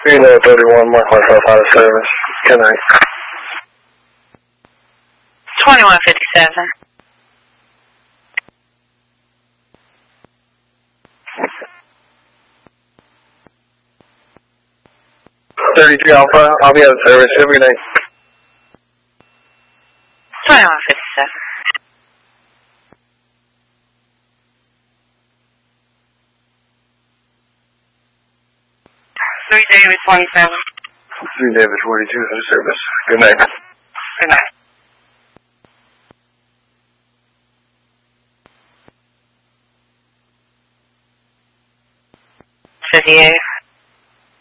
Reno 31, Mark myself out of service. Good night. 2157. Alpha, I'll be out of service. Have a good night. 2157. David 27. David 42 out of service. Good night. Good night.